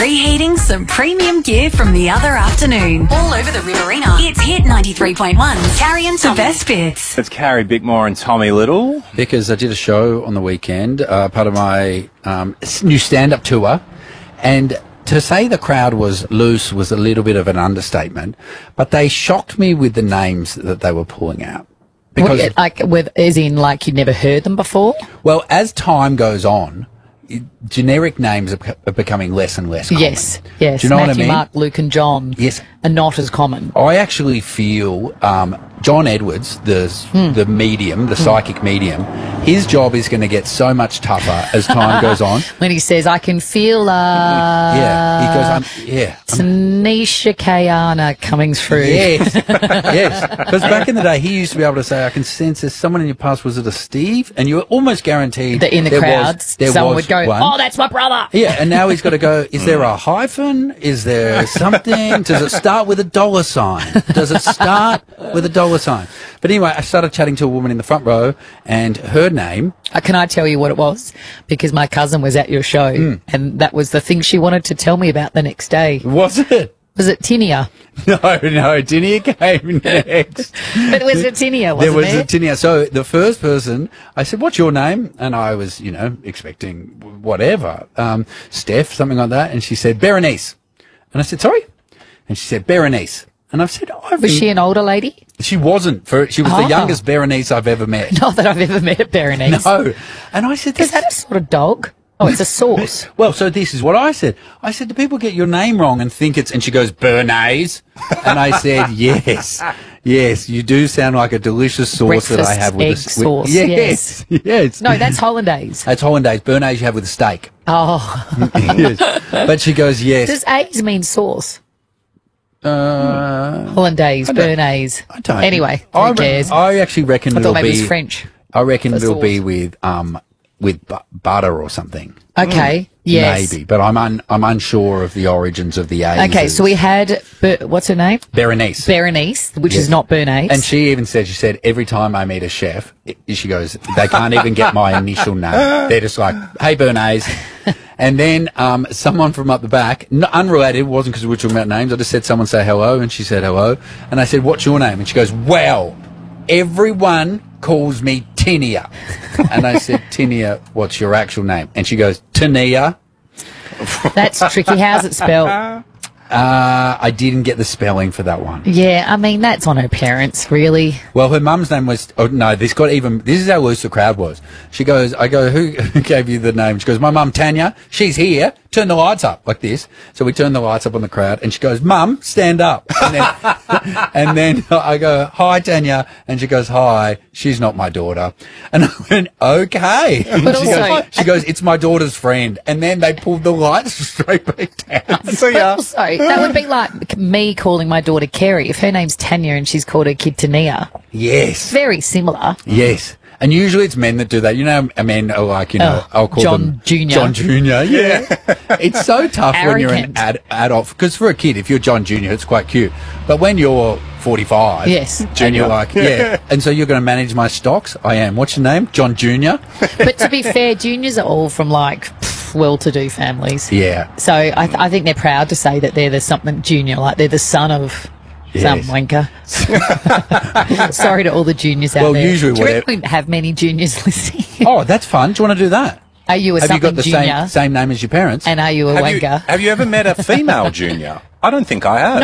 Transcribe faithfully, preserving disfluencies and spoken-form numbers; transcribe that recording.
Reheating some premium gear from the other afternoon. All over the Riverina. It's Hit ninety-three point one. Carrie and the best bits. It's Carrie Bickmore and Tommy Little. Because I did a show on the weekend, uh, part of my um, new stand-up tour, and to say the crowd was loose was a little bit of an understatement, but they shocked me with the names that they were pulling out. Because, What, like, with, as in, like, you'd never heard them before? well, as time goes on, generic names are, are becoming less and less common. Yes, yes. Do you know Matthew, what I mean? Mark, Luke and John Yes. are not as common. I actually feel um, John Edwards, the Hmm. the medium, the psychic medium, his job is going to get so much tougher as time goes on. When he says, I can feel, uh... Yeah, he goes, I'm, yeah. I'm- Tanisha Kayana coming through. Yes, yes. Because back in the day, he used to be able to say, I can sense there's someone in your past. Was it a Steve? And you were almost guaranteed That in the there crowds, was, there someone was would go, one. oh, that's my brother. Yeah, and now he's got to go, is there a hyphen? Is there something? Does it start with a dollar sign? Does it start with a dollar sign? But anyway, I started chatting to a woman in the front row, and her name... Uh, can I tell you what it was? Because my cousin was at your show, Hmm. and that was the thing she wanted to tell me about the next day. Was it? Was it Tinia? No, no, Tinia came next. But it was a Tinia, wasn't There was it? a Tinia. So the first person, I said, what's your name? And I was, you know, expecting whatever, um, Steph, something like that. And she said, Berenice. And I said, sorry? And she said, Berenice. And I've said, oh, I've Was been... she an older lady? She wasn't. For She was Oh. the youngest Berenice I've ever met. Not that I've ever met a Berenice. No. And I said, Is that a sort of dog? Oh, it's a sauce. well, so this is what I said. I said, do people get your name wrong and think it's, and she goes, Bernays? And I said, yes, yes, you do sound like a delicious sauce that I Breakfast have with egg a s- with- sauce, Yes, yes. No, that's hollandaise. That's hollandaise. Bernays you have with a steak. Oh, Yes. But she goes, yes. does A's mean sauce? Uh, Hollandaise, don't- Bernays. I don't. Anyway, who I, re- cares? I actually reckon I it'll thought maybe be it was French. I reckon for it'll be sauce. with um with bu- butter or something. Okay, yes. Maybe, but I'm un- I'm unsure of the origins of the A's. Okay, so we had, Ber- what's her name? Berenice. Berenice, which Yes. is not Bernays. And she even said, she said, every time I meet a chef, i- she goes, they can't even get my initial name. They're just like, hey, Bernays. And then um, someone from up the back, n- unrelated, it wasn't because we were talking about names, I just said, someone say hello, and she said hello. And I said, what's your name? And she goes, well, everyone calls me Tinia. And I said, Tinia, what's your actual name? And she goes, Tania. That's tricky. How's it spelled? Uh, I didn't get the spelling for that one. Yeah, I mean, that's on her parents, really. Well, her mum's name was, oh no, this got even, this is how loose the crowd was. She goes, I go, who, who gave you the name? She goes, my mum, Tanya, she's here. Turn the lights up like this. So we turn the lights up on the crowd and she goes, Mum, stand up. And then, and then I go, hi, Tanya. And she goes, hi, she's not my daughter. And I went, okay. But she, also- goes, she goes, it's my daughter's friend. And then they pulled the lights straight back down. So But yeah. also, that would be like me calling my daughter Kerry. If her name's Tanya and she's called her kid Tania, Yes. very similar. Yes. And usually it's men that do that. You know, men are like, you know, Oh, I'll call John them Junior John Junior Yeah. It's so tough when you're an Arrogant. ad, adult. Because for a kid, if you're John Junior, it's quite cute. But when you're forty-five, Yes. and you're like, yeah. And so you're going to manage my stocks? I am. What's your name? John Junior? But to be fair, juniors are all from like pff, well-to-do families. Yeah. So I, th- I think they're proud to say that they're the something junior, like they're the son of some Yes. wanker. Sorry to all the juniors out Well, there. usually do you whatever- reckon we have many juniors listening? Oh, that's fun. Do you want to do that? Are you a Have you something got the junior? same, same name as your parents? And are you a Have you, wanker? have you ever met a female junior? I don't think I have.